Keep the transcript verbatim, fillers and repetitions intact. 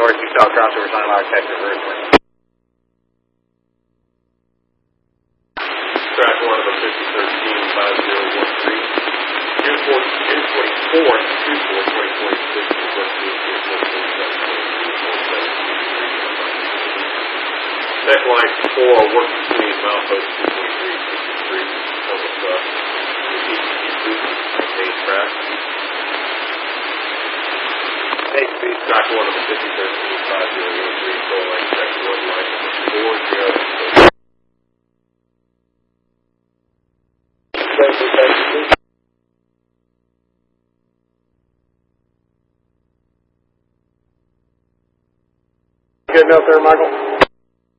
North Utah crossover sign line, catch reverse wind. Track one of the fifty thirteen five zero one three. June twenty-fourth, two four, twenty twenty-six, request to four four four seven four seven Tech line four, work between milepost two twenty-three and sixty-three, Thomas Bus. Maintain track. Hey, speed track one of the fifty thirteen five zero one three, control line check one, line number four, zero. Good enough there, Michael?